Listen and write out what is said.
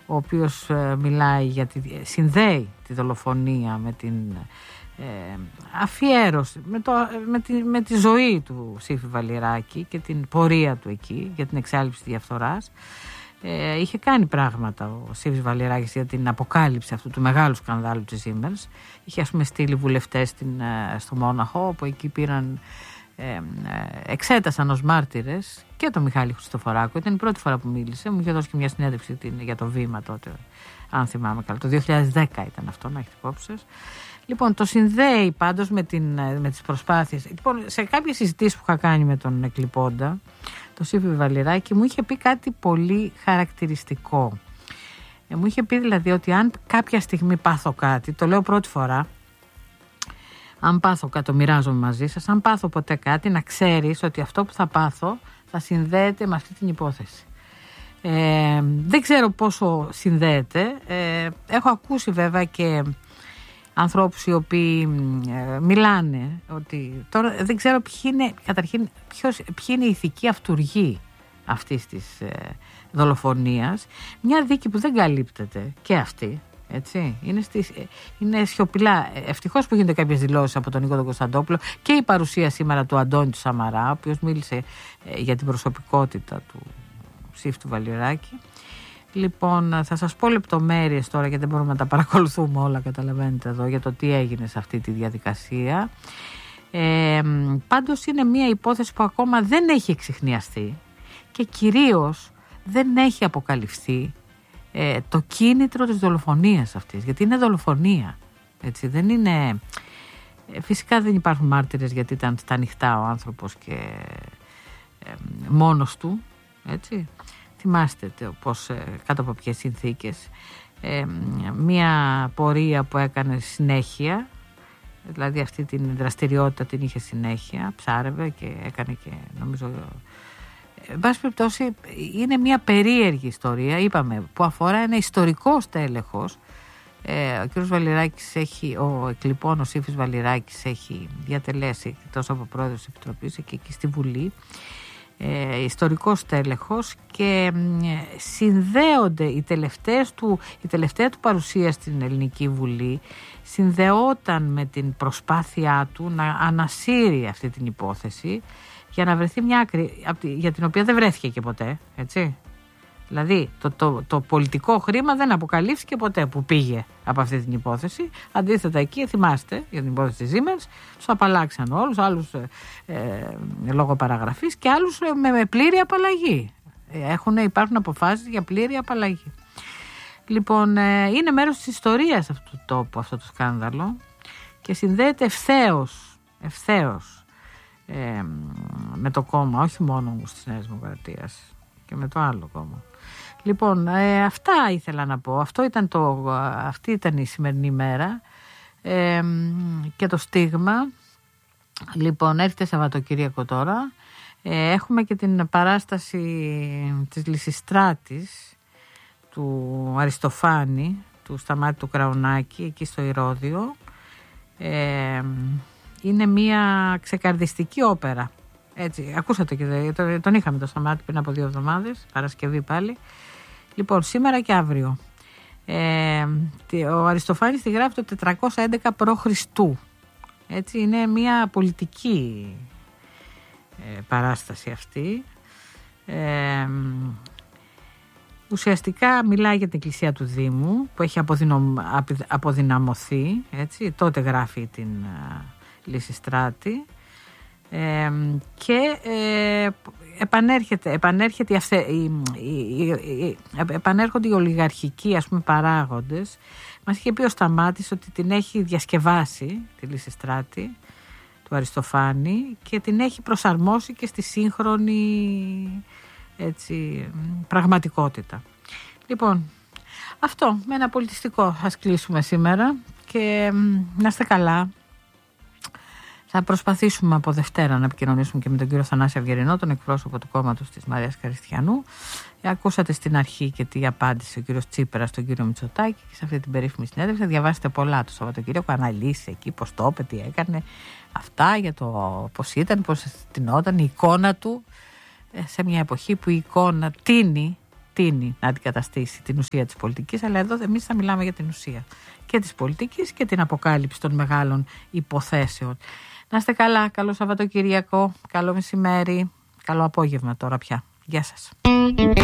ο οποίος μιλάει συνδέει τη δολοφονία με την αφιέρωση, με τη ζωή του Σύφη Βαλιράκη και την πορεία του εκεί για την εξάλληψη της διαφθοράς. Είχε κάνει πράγματα ο Σύφης Βαλιράκης για την αποκάλυψη αυτού του μεγάλου σκανδάλου της Siemens. Είχε στείλει βουλευτές στο Μόναχο, όπου εκεί εξέτασαν ως μάρτυρες και τον Μιχάλη Χριστοφοράκο. Ήταν η πρώτη φορά που μίλησε. Μου είχε δώσει και μια συνέντευξη για το Βήμα τότε, αν θυμάμαι καλά. Το 2010 ήταν αυτό, να έχετε υπόψη σας. Λοιπόν, το συνδέει πάντως με τις προσπάθειες. Λοιπόν, σε κάποιες συζητήσεις που είχα κάνει με τον εκλειπώντα, τον Σύφη Βαλιράκη, μου είχε πει κάτι πολύ χαρακτηριστικό. Μου είχε πει δηλαδή ότι αν κάποια στιγμή πάθω κάτι, το λέω πρώτη φορά, αν πάθω κάτι, το μοιράζομαι μαζί σας, αν πάθω ποτέ κάτι, να ξέρεις ότι αυτό που θα πάθω θα συνδέεται με αυτή την υπόθεση. Δεν ξέρω πόσο συνδέεται. Έχω ακούσει βέβαια και ανθρώπους οι οποίοι μιλάνε ότι τώρα δεν ξέρω ποιοι είναι οι ηθικοί αυτουργοί αυτής της δολοφονίας. Μια δίκη που δεν καλύπτεται και αυτή, έτσι, είναι σιωπηλά. Ευτυχώς που γίνονται κάποιες δηλώσεις από τον Νίκο τον Κωνσταντόπουλο και η παρουσία σήμερα του Αντώνη του Σαμαρά, ο οποίος μίλησε για την προσωπικότητα του Σύφη του Βαλιράκη. Λοιπόν, θα σας πω λεπτομέρειες τώρα, γιατί δεν μπορούμε να τα παρακολουθούμε όλα, καταλαβαίνετε εδώ, για το τι έγινε σε αυτή τη διαδικασία. Πάντως είναι μια υπόθεση που ακόμα δεν έχει εξιχνιαστεί και κυρίως δεν έχει αποκαλυφθεί το κίνητρο της δολοφονίας αυτής, γιατί είναι δολοφονία, έτσι, δεν είναι... Φυσικά δεν υπάρχουν μάρτυρες, γιατί ήταν στα ανοιχτά ο άνθρωπος και μόνος του, έτσι. Θυμάστε πώς, κάτω από ποιες συνθήκες, μια πορεία που έκανε συνέχεια, δηλαδή αυτή την δραστηριότητα την είχε συνέχεια, ψάρευε και έκανε και νομίζω... Εν πάση περιπτώσει, είναι μια περίεργη ιστορία, είπαμε, που αφορά ένα ιστορικό στέλεχος. Ο κ. Βαλιράκης ο εκλειπών, ο Σύφης Βαλιράκης, έχει διατελέσει τόσο από πρόεδρος της Επιτροπής και εκεί στη Βουλή, ιστορικός τέλεχος, και συνδέονται η τελευταία του παρουσία στην Ελληνική Βουλή συνδεόταν με την προσπάθειά του να ανασύρει αυτή την υπόθεση για να βρεθεί μια άκρη για την οποία δεν βρέθηκε και ποτέ, έτσι. Δηλαδή το πολιτικό χρήμα δεν αποκαλύφθηκε ποτέ που πήγε από αυτή την υπόθεση. Αντίθετα, εκεί θυμάστε για την υπόθεση της Siemens, τους απαλλάξαν όλους, άλλους λόγω παραγραφής και άλλους με πλήρη απαλλαγή. Υπάρχουν αποφάσεις για πλήρη απαλλαγή. Λοιπόν, είναι μέρος της ιστορίας αυτού του τόπου αυτό το σκάνδαλο και συνδέεται ευθέως με το κόμμα, όχι μόνο της Νέας Δημοκρατίας, και με το άλλο κόμμα. Λοιπόν, αυτά ήθελα να πω. Αυτή ήταν η σημερινή μέρα και το στίγμα. Λοιπόν, έρχεται Σαββατοκύριακο τώρα. Έχουμε και την παράσταση της Λυσιστράτης του Αριστοφάνη, του Σταμάτη του Κραουνάκη, εκεί στο Ηρώδειο. Είναι μια ξεκαρδιστική όπερα. Έτσι, ακούσατε και τον είχαμε το Σταμάτη πριν από 2 εβδομάδες, Παρασκευή πάλι. Λοιπόν, σήμερα και αύριο. Ο Αριστοφάνης τη γράφει το 411 π.Χ. Έτσι, είναι μια πολιτική παράσταση αυτή. Ουσιαστικά μιλάει για την εκκλησία του Δήμου που έχει αποδυναμωθεί, έτσι, τότε γράφει την Λυσιστράτη. Και επανέρχονται οι ολιγαρχικοί, ας πούμε, παράγοντες. Μας είχε πει ο Σταμάτης ότι την έχει διασκευάσει τη Λυσιστράτη του Αριστοφάνη και την έχει προσαρμόσει και στη σύγχρονη, έτσι, πραγματικότητα. Λοιπόν, αυτό με ένα πολιτιστικό ας κλείσουμε σήμερα και να είστε καλά. Θα προσπαθήσουμε από Δευτέρα να επικοινωνήσουμε και με τον κύριο Θανάση Αυγερινό, τον εκπρόσωπο του κόμματος της Μαρίας Καριστιανού. Ακούσατε στην αρχή και τι απάντησε ο κύριος Τσίπρας στον κύριο Μητσοτάκη και σε αυτή την περίφημη συνέντευξη. Διαβάσετε πολλά το Σαββατοκύριακο, αναλύσει εκεί πώς το είπε, τι έκανε, αυτά για το πώς ήταν, πώς αισθανόταν η εικόνα του σε μια εποχή που η εικόνα τίνει τείνει να αντικαταστήσει την ουσία της πολιτικής, αλλά εδώ εμείς θα μιλάμε για την ουσία και της πολιτικής και την αποκάλυψη των μεγάλων υποθέσεων. Να είστε καλά, καλό Σαββατοκύριακο, καλό μεσημέρι, καλό απόγευμα τώρα πια. Γεια σας.